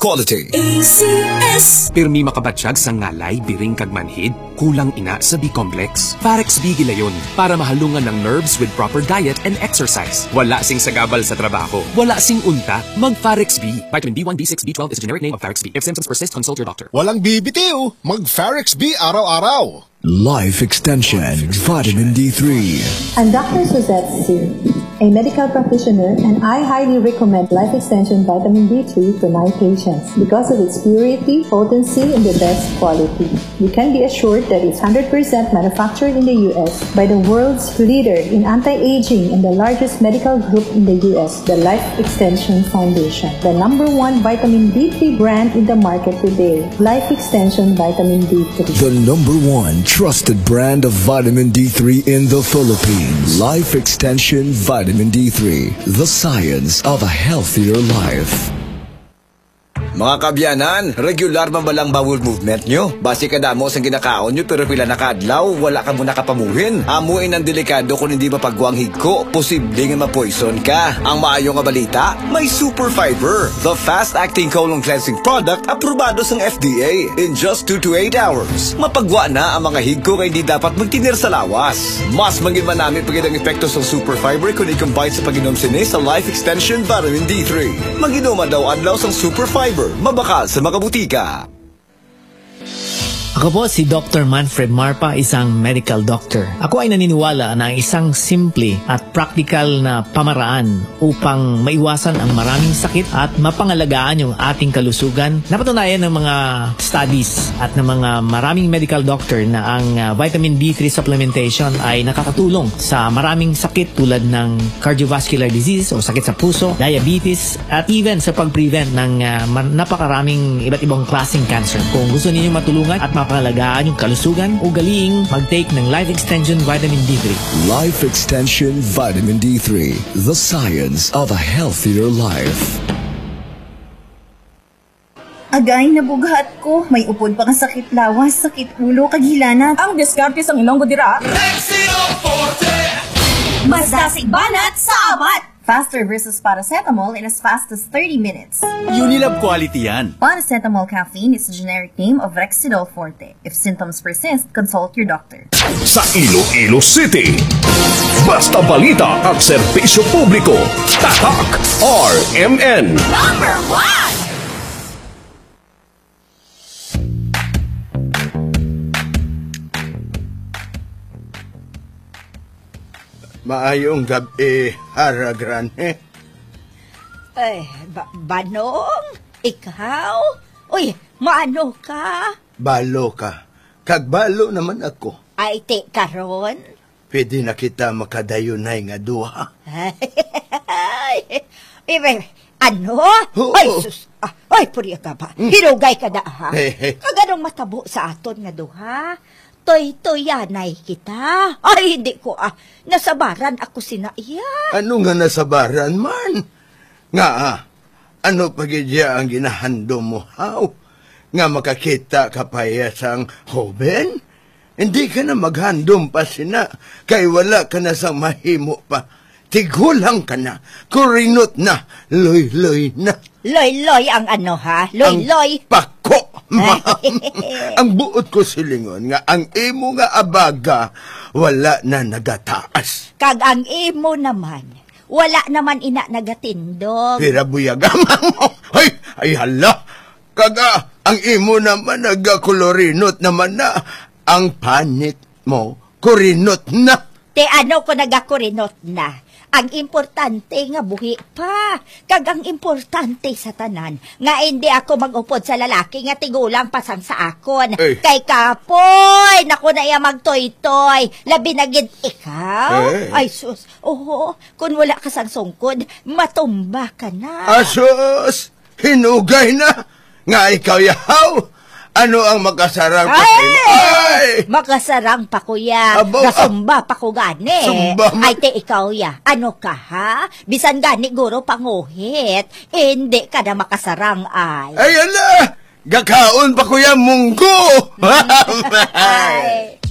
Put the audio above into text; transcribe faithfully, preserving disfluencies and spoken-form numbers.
quality. A C S. Pirmi makabatsyag sa ngalay, biring kag manhid, kulang ina sa B-complex. Farex B gilayon para mahalungan ng nerves with proper diet and exercise. Wala sing sagabal sa trabaho. Wala sing unta. Mag Farex B. Vitamin B one, B six, B twelve is a generic name of Farex B. If symptoms persist, consult your doctor. Walang bibitiw. Mag Farex B araw-araw. Life Extension Vitamin D three. I'm Doctor Suzette C, a medical practitioner, and I highly recommend Life Extension Vitamin D three for my patients because of its purity, potency, and the best quality. You can be assured that it's one hundred percent manufactured in the U S by the world's leader in anti-aging and the largest medical group in the U S, the Life Extension Foundation, the number one vitamin D three brand in the market today. Life Extension Vitamin D three. The number one trusted brand of vitamin D three in the Philippines. Life Extension Vitamin D three. The science of a healthier life. Mga kabyanan, regular man ba lang bowel movement nyo? Basi kadamo sa ginakaon nyo pero pila nakadlaw, wala ka muna kapamuhin. Amuin ang delikado kung hindi mapagwang higko, posible nga mapoison ka. Ang maayo nga balita, may super fiber, the fast-acting colon cleansing product aprobado sa F D A. In just two to eight hours, mapagwa na ang mga higko kaya hindi dapat magtinir sa lawas. Mas mangin man namin pagid ang epekto sa super fiber kung i-combine sa pag-inom sini sa Life Extension Vitamin D three. Mag-inom daw adlaw sa super fiber. Mabaka sa mga butika. Ako po si Doctor Manfred Marpa, isang medical doctor. Ako ay naniniwala na isang simple at practical na pamaraan upang maiwasan ang maraming sakit at mapangalagaan yung ating kalusugan. Napatunayan ng mga studies at ng mga maraming medical doctor na ang uh, vitamin D three supplementation ay nakakatulong sa maraming sakit tulad ng cardiovascular disease o sakit sa puso, diabetes, at even sa pag-prevent ng uh, napakaraming iba't ibang klaseng cancer. Kung gusto niyo matulungan at mapangalagaan yung kalusugan, ugaliing mag-take ng Life Extension Vitamin D three. Life Extension Vitamin D three. The science of a healthier life. Agay, nabugat ko. May upod pa nga sakit lawas, sakit ulo, kaghilana. Ang diskarte sa ilong dira. Mas dasig banat sa abat! Faster versus paracetamol in as fast as thirty minutes. Unilab quality yan. Paracetamol caffeine is the generic name of Rexidol Forte. If symptoms persist, consult your doctor. Sa Iloilo City, basta balita at serbisyo publiko, tatak R M N. Number one! Maayong gabi, Haragrane. Eh, ba Banong? Ikaw? Uy, maano ka? Balo ka. Kagbalo naman ako. Ay, ti karon? Pwede na kita makadayunay nga duha. Ay, ibe, ano? Oo. Ay, sus. Ah, ay, puriya ka ba? Hmm. Hinugay ka na, ha? Hey, hey. Kaganong matabo sa aton nga duha? Toy-toyanay kita. Ay, hindi ko ah. Nasabaran ako sina iya. Ano nga nasabaran man? Nga ah, ano pagidya ang ginahando mo, haw? Nga makakita ka pa sang hoben? Hindi ka na maghandom pa sina, kay wala ka na sang mahimo pa. Tigulang ka na, kurinot na, loy-loy na. Loy-loy ang ano ha? Loy-loy? Ang pako, ma'am. Ang buot ko silingon nga, ang imo nga abaga, wala na nagataas. Kag ang imo naman, wala naman ina nagatindog. Pira buyagamang mo. Ay, ay hala. Kaga, ang imo naman nagakulorinot naman na. Ang panit mo, kurinot na. Te ano ko nagakurinot na? Ang importante nga buhi pa. Kag ang importante sa tanan, nga hindi ako mag-upod sa lalaki nga tigulang pasang sa akon. Ay. Kay kapoy, naku na iya magtoy-toy. Labi na gid ikaw. Ay. Ay sus, oo, kung wala ka sang sungkod, matumba ka na. Asus, hinugay na. Nga ikaw yahaw. Ano ang makasarang pa Ay! Ay! Makasarang pa kuya. Abo, Nasumba pa ko gani. Sumba ma- Ay te ikaw ya. Ano ka ha? Bisan gani guro panguhit. Hindi ka na makasarang ay. Ay ala! Gakaon pa kuya munggo! Ay.